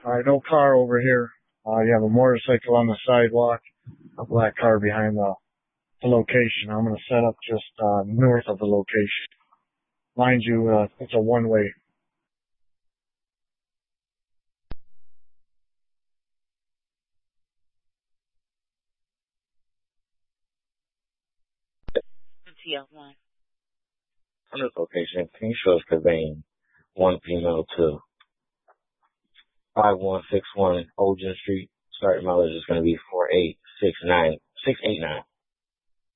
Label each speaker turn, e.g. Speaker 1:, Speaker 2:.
Speaker 1: Alright, no car over here. You have a motorcycle on the sidewalk, a black car behind the location. I'm gonna set up just north of the location. Mind you, it's a one-way.
Speaker 2: TF1.
Speaker 3: On this location, can you show us conveying one female to 5161 Ogen Street? Starting mileage is going to be 4869689.